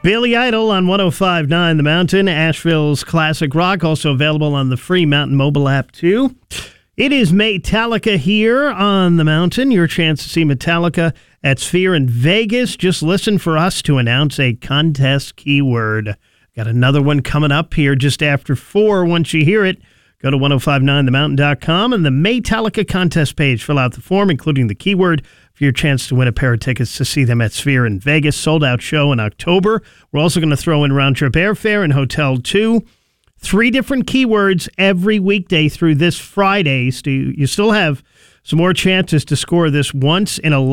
Billy Idol on 105.9 The Mountain, Asheville's classic rock, also available on the free Mountain mobile app, too. It is Metallica here on The Mountain. Your chance to see Metallica at Sphere in Vegas. Just listen for us to announce a contest keyword. Got another one coming up here just after 4. Once you hear it, go to 1059themountain.com and the Metallica contest page. Fill out the form, including the keyword, for your chance to win a pair of tickets to see them at Sphere in Vegas. Sold-out show in October. We're also going to throw in round-trip airfare and hotel, too. 3 different keywords every weekday through this Friday. So you still have some more chances to score this once in a